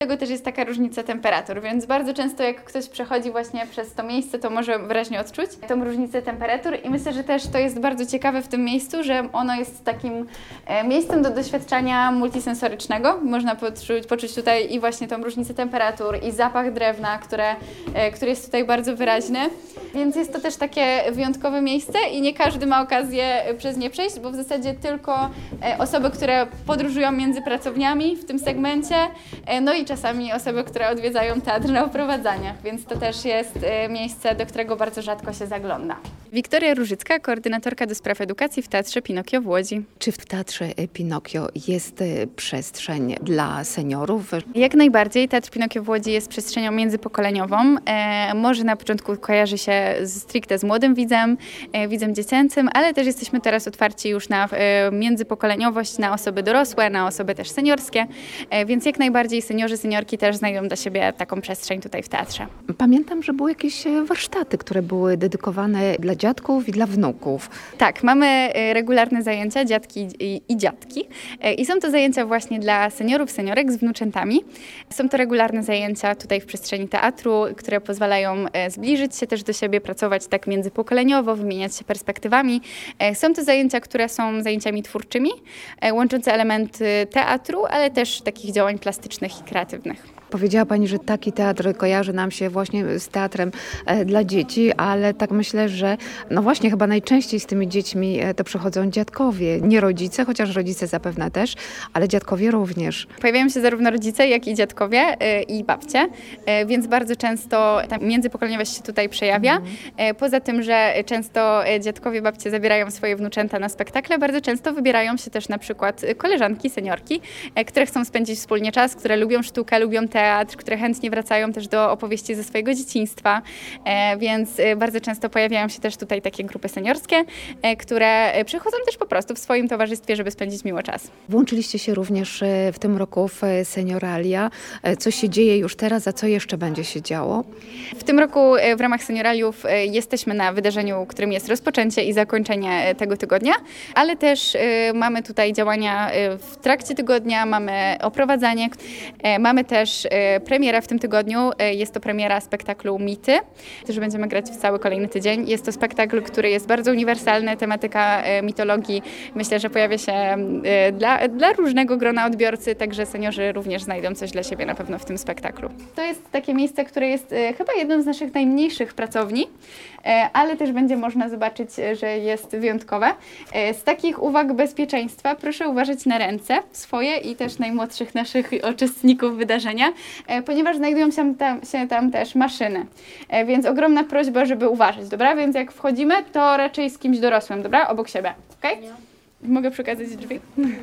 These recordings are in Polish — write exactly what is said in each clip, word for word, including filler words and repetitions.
Dlatego też jest taka różnica temperatur, więc bardzo często jak ktoś przechodzi właśnie przez to miejsce, to może wyraźnie odczuć tą różnicę temperatur i myślę, że też to jest bardzo ciekawe w tym miejscu, że ono jest takim e, miejscem do doświadczania multisensorycznego. Można poczuć, poczuć tutaj i właśnie tą różnicę temperatur i zapach drewna, które, e, który jest tutaj bardzo wyraźny, więc jest to też takie wyjątkowe miejsce i nie każdy ma okazję przez nie przejść, bo w zasadzie tylko e, osoby, które podróżują między pracowniami w tym segmencie, e, no i czasami osoby, które odwiedzają teatr na oprowadzaniach, więc to też jest e, miejsce, do którego bardzo rzadko się zagląda. Wiktoria Różycka, koordynatorka do spraw edukacji w Teatrze Pinokio w Łodzi. Czy w Teatrze Pinokio jest y, przestrzeń dla seniorów? Jak najbardziej. Teatr Pinokio w Łodzi jest przestrzenią międzypokoleniową. E, może na początku kojarzy się stricte z młodym widzem, e, widzem dziecięcym, ale też jesteśmy teraz otwarci już na e, międzypokoleniowość, na osoby dorosłe, na osoby też seniorskie, e, więc jak najbardziej seniorzy, seniorki też znajdą dla siebie taką przestrzeń tutaj w teatrze. Pamiętam, że były jakieś e, warsztaty, które były dedykowane dla dziadków i dla wnuków. Tak, mamy e, regularne zajęcia, dziadki i, i dziadki. E, I są to zajęcia właśnie dla seniorów, seniorek z wnuczętami. Są to regularne zajęcia tutaj w przestrzeni teatru, które pozwalają e, zbliżyć się też do siebie, pracować tak międzypokoleniowo, wymieniać się perspektywami. E, Są to zajęcia, które są zajęciami twórczymi, e, łączące elementy teatru, ale też takich działań plastycznych i kreatywnych. Powiedziała Pani, że taki teatr kojarzy nam się właśnie z teatrem e, dla dzieci, ale tak myślę, że no właśnie chyba najczęściej z tymi dziećmi e, to przychodzą dziadkowie, nie rodzice, chociaż rodzice zapewne też, ale dziadkowie również. Pojawiają się zarówno rodzice, jak i dziadkowie y, i babcie, y, więc bardzo często ta międzypokoleniowość się tutaj przejawia. Y, Poza tym, że często y, dziadkowie, babcie zabierają swoje wnuczęta na spektakle, bardzo często wybierają się też na przykład y, koleżanki, seniorki, y, które chcą spędzić wspólnie czas, które lubią sztukę, lubią teatr, które chętnie wracają też do opowieści ze swojego dzieciństwa, y, więc y, bardzo często pojawiają się też tutaj takie grupy seniorskie, y, które y, przychodzą też po prostu w swoim towarzystwie, żeby spędzić miło czas. Włączyliście się również e, w tym roku w e, Senioralia. E, Co się dzieje już teraz, a co jeszcze będzie się działo? W tym roku e, w ramach Senioraliów e, jesteśmy na wydarzeniu, którym jest rozpoczęcie i zakończenie e, tego tygodnia, ale też e, mamy tutaj działania e, w trakcie tygodnia, mamy oprowadzanie, e, mamy też e, premierę w tym tygodniu. E, Jest to premiera spektaklu Mity, też będziemy grać w cały kolejny tydzień. Jest to spektakl, który jest bardzo uniwersalny, tematyka e, mitologii myślę, że pojawia się e, dla, dla różnego grona odbiorcy, także seniorzy również znajdą coś dla siebie na pewno w tym spektaklu. To jest takie miejsce, które jest e, chyba jedną z naszych najmniejszych pracowni, e, ale też będzie można zobaczyć, e, że jest wyjątkowe. E, z takich uwag bezpieczeństwa proszę uważać na ręce swoje i też najmłodszych naszych uczestników wydarzenia, e, ponieważ znajdują się tam, się tam też maszyny, e, więc ogromna prośba, żeby uważać, dobra? Więc jak wchodzimy, to raczej z kimś dorosłym, dobra? Obok siebie, okej? Okay? Mogę przekazać drzwi?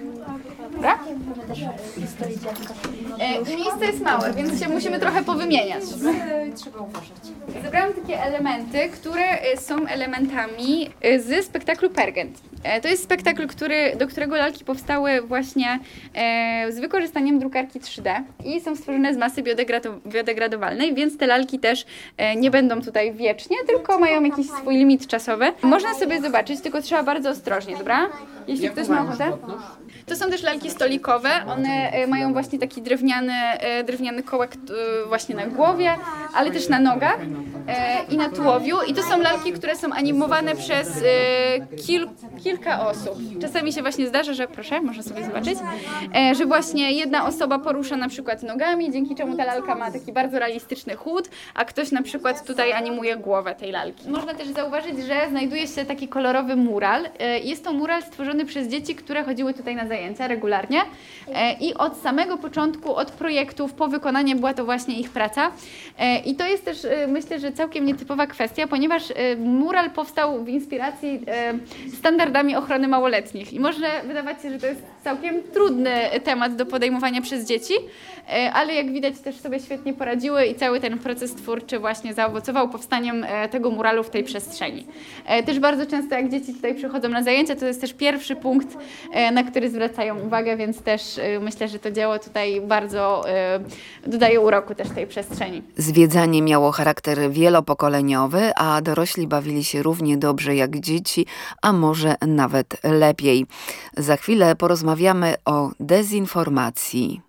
Dobra? E, miejsce jest małe, więc się musimy trochę powymieniać. Trzeba uważać. Zebrałam takie elementy, które e, są elementami e, z spektaklu Pergent. E, To jest spektakl, który, do którego lalki powstały właśnie e, z wykorzystaniem drukarki trzy D i są stworzone z masy biodegrado- biodegradowalnej, więc te lalki też e, nie będą tutaj wiecznie, tylko mają jakiś swój limit czasowy. Można sobie zobaczyć, tylko trzeba bardzo ostrożnie, dobra? Jeśli ktoś ma ochotę. To są też lalki stolikowe, one e, mają właśnie taki drewniany, e, drewniany kołek e, właśnie na głowie, ale też na nogach e, i na tułowiu. I to są lalki, które są animowane przez e, kil, kilka osób. Czasami się właśnie zdarza, że, proszę, można sobie zobaczyć, e, że właśnie jedna osoba porusza na przykład nogami, dzięki czemu ta lalka ma taki bardzo realistyczny chód, a ktoś na przykład tutaj animuje głowę tej lalki. Można też zauważyć, że znajduje się taki kolorowy mural. E, jest to mural stworzony przez dzieci, które chodziły tutaj na zajęcia regularnie e, i od samego początku, od projektów po wykonanie była to właśnie ich praca. E, I to jest też, e, myślę, że całkiem nietypowa kwestia, ponieważ e, mural powstał w inspiracji e, standardami ochrony małoletnich i może wydawać się, że to jest całkiem trudny temat do podejmowania przez dzieci, e, ale jak widać też sobie świetnie poradziły i cały ten proces twórczy właśnie zaowocował powstaniem e, tego muralu w tej przestrzeni. E, Też bardzo często jak dzieci tutaj przychodzą na zajęcia, to jest też pierwszy punkt, e, na który zwracają uwagę, więc też e, myślę, że to dzieło tutaj bardzo e, dodaje uroku też tej przestrzeni. Zwiedzanie miało charakter wielopokoleniowy, a dorośli bawili się równie dobrze jak dzieci, a może nawet lepiej. Za chwilę porozmawiamy o dezinformacji.